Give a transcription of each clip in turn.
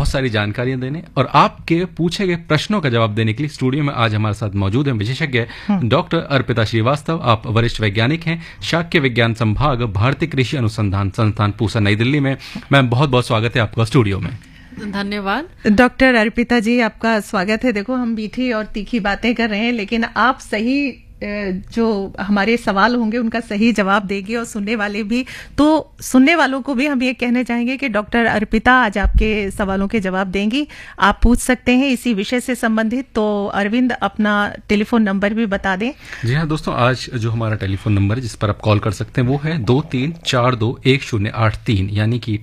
बहुत सारी जानकारियां देने और आपके पूछे गए प्रश्नों का जवाब देने के लिए स्टूडियो में आज हमारे साथ मौजूद हैं विशेषज्ञ डॉक्टर अर्पिता श्रीवास्तव। आप वरिष्ठ वैज्ञानिक हैं, शाक्य विज्ञान संभाग, भारतीय कृषि अनुसंधान संस्थान पूसा, नई दिल्ली में। मैम, बहुत बहुत स्वागत है आपका स्टूडियो में। धन्यवाद डॉक्टर अर्पिता जी, आपका स्वागत है। देखो, हम मीठी और तीखी बातें कर रहे हैं, लेकिन आप सही जो हमारे सवाल होंगे उनका सही जवाब देंगे और सुनने वाले भी। तो सुनने वालों को भी हम ये कहना चाहेंगे कि डॉक्टर अर्पिता आज आपके सवालों के जवाब देंगी। आप पूछ सकते हैं इसी विषय से संबंधित। तो अरविंद, अपना टेलीफोन नंबर भी बता दें। जी हाँ दोस्तों, आज जो हमारा टेलीफोन नंबर है जिस पर आप कॉल कर सकते हैं वो है 23421083, यानी कि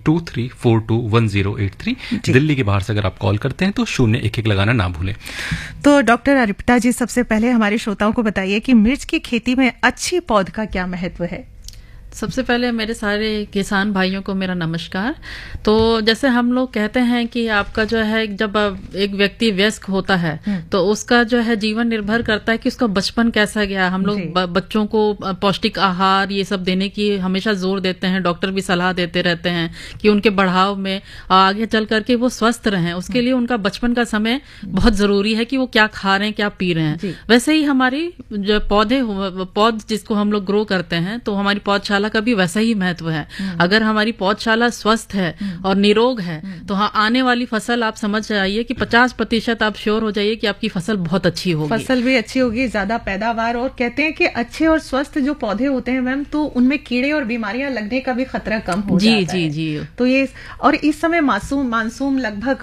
23421083। दिल्ली के बाहर से अगर आप कॉल करते हैं तो 011 लगाना ना भूलें। तो डॉक्टर अर्पिता जी, सबसे पहले हमारे श्रोताओं को बताइए कि मिर्च की खेती में अच्छी पौध का क्या महत्व है? सबसे पहले मेरे सारे किसान भाइयों को मेरा नमस्कार। तो जैसे हम लोग कहते हैं कि आपका जो है, जब एक व्यक्ति वयस्क होता है तो उसका जो है जीवन निर्भर करता है कि उसका बचपन कैसा गया। हम लोग बच्चों को पौष्टिक आहार ये सब देने की हमेशा जोर देते हैं, डॉक्टर भी सलाह देते रहते हैं कि उनके बढ़ाव में आगे चल करके वो स्वस्थ रहें। उसके लिए उनका बचपन का समय बहुत जरूरी है कि वो क्या खा रहे हैं, क्या पी रहे हैं। वैसे ही हमारी जो पौध जिसको हम लोग ग्रो करते हैं, तो हमारी पौधशाला का भी वैसा ही महत्व है। अगर हमारी पौधशाला स्वस्थ है और निरोग है तो हाँ, आने वाली फसल आप समझ जाइए कि 50% आप श्योर हो जाइए कि आपकी फसल बहुत अच्छी होगी। फसल भी अच्छी होगी, ज्यादा पैदावार। और कहते हैं कि अच्छे और स्वस्थ जो पौधे होते हैं मैम, तो उनमें कीड़े और बीमारियां लगने का भी खतरा कम हो जाता है। जी जी। तो ये, और इस समय मानसून लगभग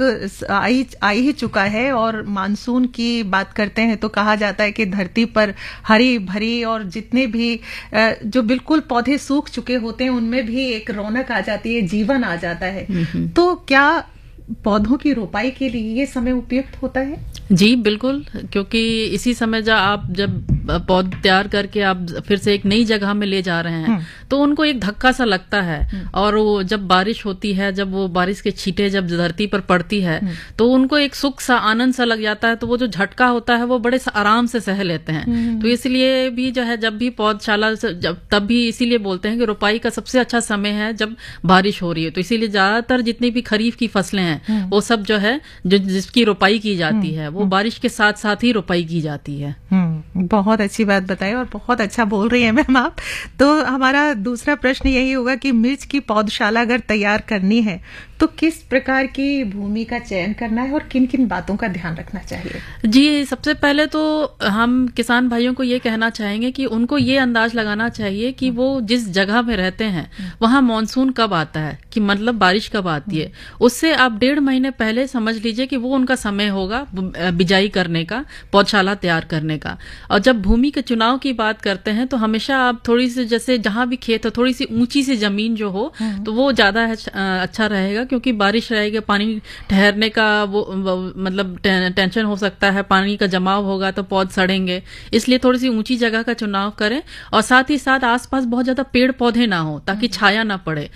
आ ही चुका है। और मानसून की बात करते हैं तो कहा जाता है कि धरती पर हरी भरी और जितने भी जो बिल्कुल पौधे सूख चुके होते हैं उनमें भी एक रौनक आ जाती है, जीवन आ जाता है। तो क्या पौधों की रोपाई के लिए ये समय उपयुक्त होता है? जी बिल्कुल, क्योंकि इसी समय जब पौध तैयार करके आप फिर से एक नई जगह में ले जा रहे हैं तो उनको एक धक्का सा लगता है। और वो जब बारिश होती है, जब वो बारिश के छींटे जब धरती पर पड़ती है तो उनको एक सुख सा, आनंद सा लग जाता है। तो वो जो झटका होता है वो बड़े आराम से सह लेते हैं। तो इसलिए भी जो है, जब भी पौधशाला तब भी इसीलिए बोलते हैं कि रोपाई का सबसे अच्छा समय है जब बारिश हो रही है। तो इसीलिए ज्यादातर जितनी भी खरीफ की फसलें हैं वो सब जो है, जिसकी रोपाई की जाती है वो बारिश के साथ साथ ही रोपाई की जाती है। बहुत अच्छी बात बताई और बहुत अच्छा बोल रही है मैम आप। तो हमारा दूसरा प्रश्न यही होगा कि मिर्च की पौधशाला अगर तैयार करनी है तो किस प्रकार की भूमि का चयन करना है और किन किन बातों का ध्यान रखना चाहिए? जी, सबसे पहले तो हम किसान भाइयों को ये कहना चाहेंगे कि उनको ये अंदाज लगाना चाहिए कि वो जिस जगह में रहते हैं वहां मॉनसून कब आता है, कि मतलब बारिश कब आती है। उससे आप 1.5 महीने पहले समझ लीजिए कि वो उनका समय होगा बिजाई करने का, पौधशाला तैयार करने का। और जब भूमि के चुनाव की बात करते हैं तो हमेशा आप थोड़ी सी, जैसे जहां भी खेत हो, थोड़ी सी ऊंची सी जमीन जो हो तो वो ज्यादा अच्छा रहेगा, क्योंकि बारिश रहेगी, पानी ठहरने का वो मतलब टेंशन हो सकता है, पानी का जमाव होगा तो पौध सड़ेंगे। इसलिए थोड़ी सी ऊंची जगह का चुनाव करें और साथ ही साथ आसपास बहुत ज्यादा पेड़ पौधे ना हो ताकि छाया ना पड़े।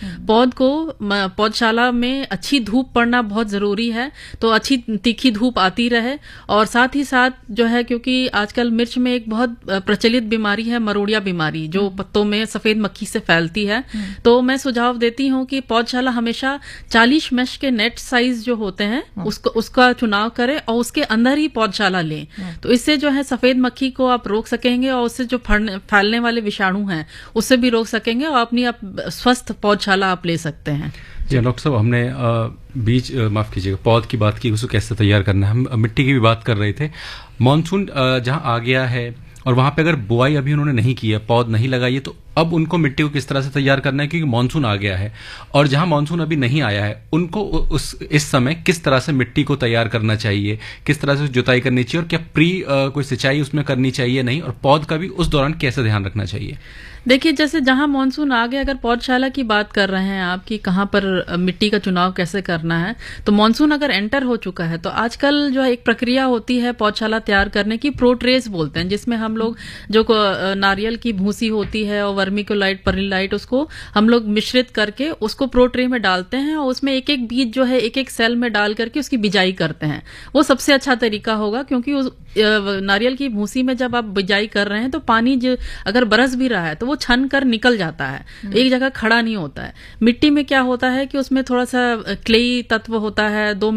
पौधशाला में अच्छी धूप पड़ना बहुत जरूरी है, तो अच्छी तीखी धूप आती रहे। और साथ ही साथ जो है, क्योंकि आजकल मिर्च में एक बहुत प्रचलित बीमारी है मरोड़िया बीमारी, जो पत्तों में सफेद मक्खी से फैलती है। तो मैं सुझाव देती हूँ कि पौधशाला हमेशा 40 मेश के नेट साइज जो होते हैं उसका चुनाव करें और उसके अंदर ही पौधशाला लें। तो इससे जो है सफेद मक्खी को आप रोक सकेंगे और उससे जो फैलने वाले विषाणु हैं उससे भी रोक सकेंगे और अपनी स्वस्थ पौधशाला आप ले सकते हैं। जी डॉक्टर साहब, हमने बीज माफ कीजिएगा पौध की बात की, उसको कैसे तैयार करना है। हम मिट्टी की भी बात कर रहे थे। मानसून जहां आ गया है और वहां पे अगर बुआई अभी उन्होंने नहीं की है, पौध नहीं लगाई है, तो अब उनको मिट्टी को किस तरह से तैयार करना है, क्योंकि मानसून आ गया है। और जहां मानसून अभी नहीं आया है उनको इस समय किस तरह से मिट्टी को तैयार करना चाहिए, किस तरह से जुताई करनी चाहिए, और क्या कोई सिंचाई उसमें करनी चाहिए नहीं, और पौध का भी उस दौरान कैसे ध्यान रखना चाहिए? देखिए, जैसे जहां मानसून आ गया, अगर पौधशाला की बात कर रहे हैं आप कि कहां पर मिट्टी का चुनाव कैसे करना है, तो मानसून अगर एंटर हो चुका है तो आजकल जो है एक प्रक्रिया होती है पौधशाला तैयार करने की, प्रोट्रेस बोलते हैं, जिसमें हम लोग जो नारियल की भूसी होती है और वर्मिकोलाइट, परलिलाइट, उसको हम लोग मिश्रित करके उसको प्रोट्रे में डालते हैं और उसमें एक एक बीज जो है एक एक सेल में डाल करके उसकी बिजाई करते हैं। वो सबसे अच्छा तरीका होगा, क्योंकि उस नारियल की भूसी में जब आप बिजाई कर रहे हैं तो पानी जो अगर बरस भी रहा है तो वो छन कर निकल जाता है, एक जगह खड़ा नहीं होता है। मिट्टी में क्या होता है कि उसमें थोड़ा सा क्लेई तत्व होता है, 2